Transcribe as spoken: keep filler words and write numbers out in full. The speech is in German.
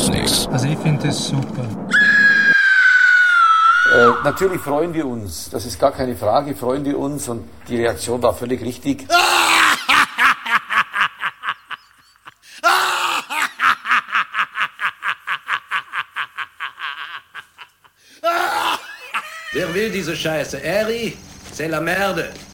gibt's nichts. Also ich finde das super. Äh, natürlich freuen wir uns, das ist gar keine Frage, freuen wir uns und die Reaktion war völlig richtig. Wer will diese Scheiße? Eri, c'est la merde.